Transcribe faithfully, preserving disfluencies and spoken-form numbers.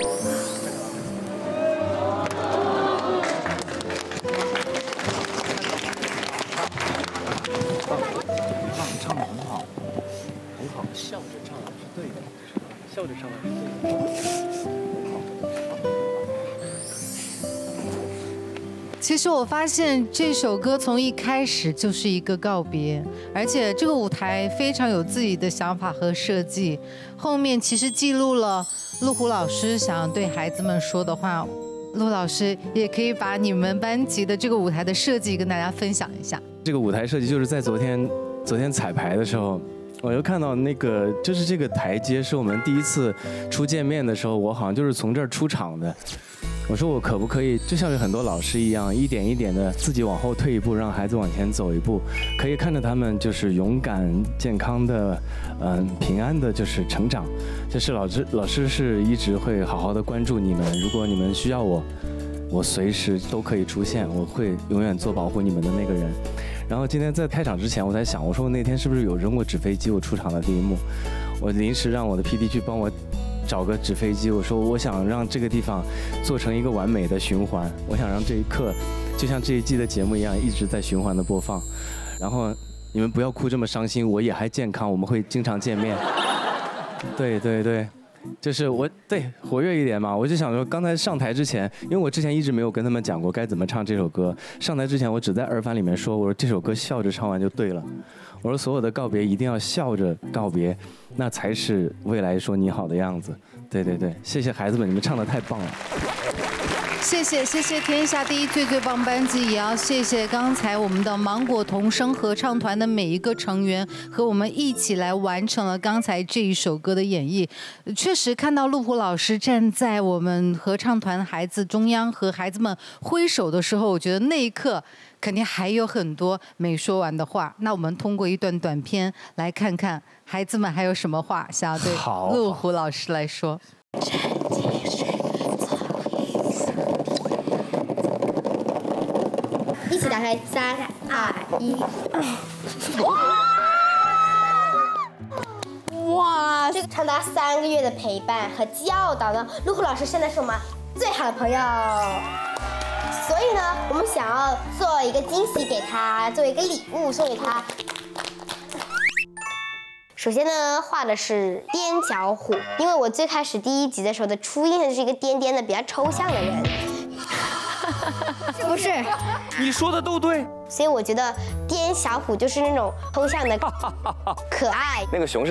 唱得很好，很好，笑着唱是对的，笑着唱是对的。 其实我发现这首歌从一开始就是一个告别，而且这个舞台非常有自己的想法和设计。后面其实记录了陆虎老师想对孩子们说的话。陆老师也可以把你们班级的这个舞台的设计跟大家分享一下。 这个舞台设计就是在昨天，昨天彩排的时候，我又看到那个，就是这个台阶是我们第一次初见面的时候，我好像就是从这儿出场的。我说我可不可以就像是很多老师一样，一点一点的自己往后退一步，让孩子往前走一步，可以看着他们就是勇敢、健康的，嗯、呃，平安的，就是成长。就是老师，老师是一直会好好的关注你们。如果你们需要我，我随时都可以出现，我会永远做保护你们的那个人。然后今天在开场之前，我在想，我说我那天是不是有扔过纸飞机？我出场的第一幕，我临时让我的 P D 去帮我找个纸飞机，我说我想让这个地方做成一个完美的循环，我想让这一刻就像这一季的节目一样，一直在循环的播放。然后你们不要哭这么伤心，我也还健康，我们会经常见面。对对对，就是我对活跃一点嘛，我就想说，刚才上台之前，因为我之前一直没有跟他们讲过该怎么唱这首歌，上台之前我只在耳返里面说，我说这首歌笑着唱完就对了，我说所有的告别一定要笑着告别，那才是未来说你好的样子。对对对，谢谢孩子们，你们唱得太棒了。 谢谢谢谢天下第一最最棒班级，也要谢谢刚才我们的芒果童声合唱团的每一个成员，和我们一起来完成了刚才这一首歌的演绎。确实看到陆虎老师站在我们合唱团孩子中央和孩子们挥手的时候，我觉得那一刻肯定还有很多没说完的话。那我们通过一段短片来看看孩子们还有什么话想要对陆虎老师来说。 一起打开，三二一。哇！这个长达三个月的陪伴和教导呢，陆虎老师现在是我们最好的朋友。所以呢，我们想要做一个惊喜给他，做一个礼物送给他。首先呢，画的是踮脚虎，因为我最开始第一集的时候的初印象是一个颠颠的、比较抽象的人。不是， 你说的都对。 所以我觉得滇小虎就是那种抽象的可爱。 那个熊是